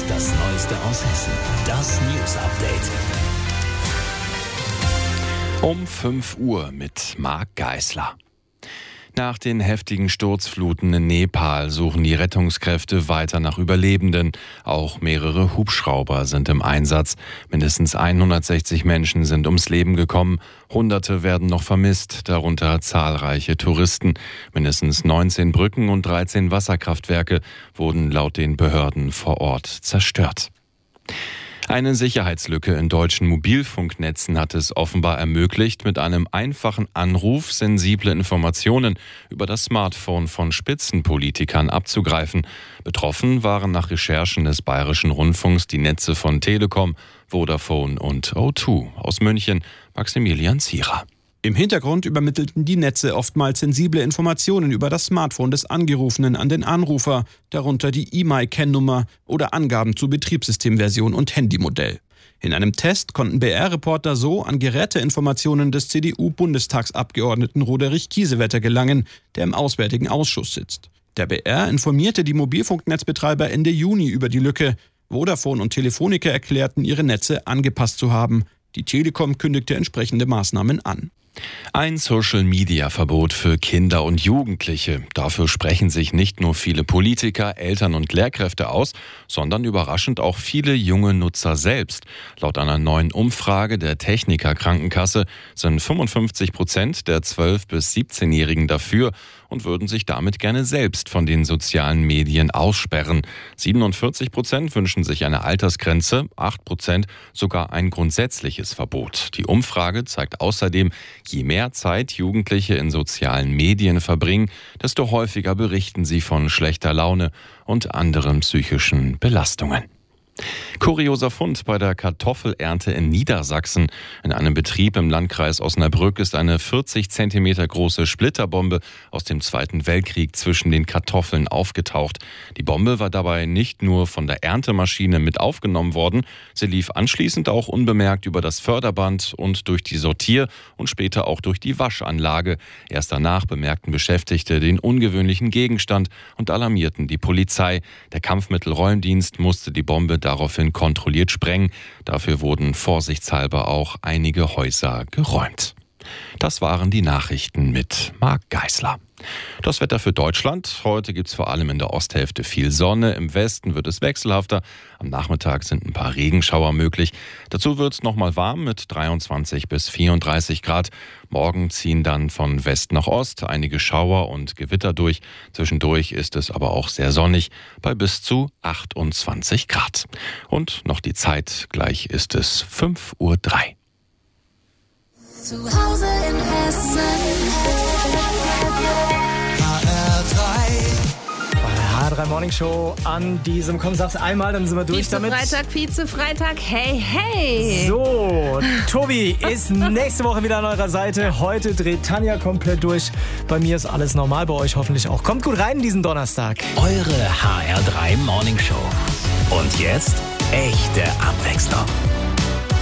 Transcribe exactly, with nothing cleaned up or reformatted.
das Neueste aus Hessen. Das News Update. Um fünf Uhr mit Marc Geisler. Nach den heftigen Sturzfluten in Nepal suchen die Rettungskräfte weiter nach Überlebenden. Auch mehrere Hubschrauber sind im Einsatz. Mindestens hundertsechzig Menschen sind ums Leben gekommen. Hunderte werden noch vermisst, darunter zahlreiche Touristen. Mindestens neunzehn Brücken und dreizehn Wasserkraftwerke wurden laut den Behörden vor Ort zerstört. Eine Sicherheitslücke in deutschen Mobilfunknetzen hat es offenbar ermöglicht, mit einem einfachen Anruf sensible Informationen über das Smartphone von Spitzenpolitikern abzugreifen. Betroffen waren nach Recherchen des Bayerischen Rundfunks die Netze von Telekom, Vodafone und O zwei. Aus München, Maximilian Zierer. Im Hintergrund übermittelten die Netze oftmals sensible Informationen über das Smartphone des Angerufenen an den Anrufer, darunter die E M I Kennnummer oder Angaben zu Betriebssystemversion und Handymodell. In einem Test konnten B R-Reporter so an Geräteinformationen des C D U-Bundestagsabgeordneten Roderich Kiesewetter gelangen, der im Auswärtigen Ausschuss sitzt. Der B R informierte die Mobilfunknetzbetreiber Ende Juni über die Lücke. Vodafone und Telefonica erklärten, ihre Netze angepasst zu haben. Die Telekom kündigte entsprechende Maßnahmen an. Ein Social-Media-Verbot für Kinder und Jugendliche. Dafür sprechen sich nicht nur viele Politiker, Eltern und Lehrkräfte aus, sondern überraschend auch viele junge Nutzer selbst. Laut einer neuen Umfrage der Techniker Krankenkasse sind fünfundfünfzig Prozent der zwölf- bis siebzehnjährigen dafür und würden sich damit gerne selbst von den sozialen Medien aussperren. siebenundvierzig Prozent wünschen sich eine Altersgrenze, acht Prozent sogar ein grundsätzliches Verbot. Die Umfrage zeigt außerdem, je mehr Zeit Jugendliche in sozialen Medien verbringen, desto häufiger berichten sie von schlechter Laune und anderen psychischen Belastungen. Kurioser Fund bei der Kartoffelernte in Niedersachsen. In einem Betrieb im Landkreis Osnabrück ist eine vierzig Zentimeter große Splitterbombe aus dem Zweiten Weltkrieg zwischen den Kartoffeln aufgetaucht. Die Bombe war dabei nicht nur von der Erntemaschine mit aufgenommen worden, sie lief anschließend auch unbemerkt über das Förderband und durch die Sortier- und später auch durch die Waschanlage. Erst danach bemerkten Beschäftigte den ungewöhnlichen Gegenstand und alarmierten die Polizei. Der Kampfmittelräumdienst musste die Bombe daraufhin kontrolliert sprengen. Dafür wurden vorsichtshalber auch einige Häuser geräumt. Das waren die Nachrichten mit Marc Geisler. Das Wetter für Deutschland. Heute gibt es vor allem in der Osthälfte viel Sonne. Im Westen wird es wechselhafter. Am Nachmittag sind ein paar Regenschauer möglich. Dazu wird es nochmal warm mit dreiundzwanzig bis vierunddreißig Grad. Morgen ziehen dann von West nach Ost einige Schauer und Gewitter durch. Zwischendurch ist es aber auch sehr sonnig bei bis zu achtundzwanzig Grad. Und noch die Zeit. Gleich ist es fünf Uhr drei. Zu Hause in Hessen. H R drei Morning Show an diesem, komm, sag's einmal, dann sind wir durch damit. Vize-Freitag, Vize-Freitag, hey, hey. So, Tobi ist nächste Woche wieder an eurer Seite. Heute dreht Tanja komplett durch. Bei mir ist alles normal, bei euch hoffentlich auch. Kommt gut rein diesen Donnerstag. Eure H R drei Morning Show. Und jetzt echte Abwechslung.